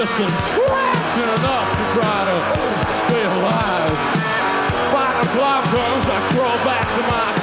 just a fraction enough to try to stay alive. 5 o'clock comes, I crawl back to my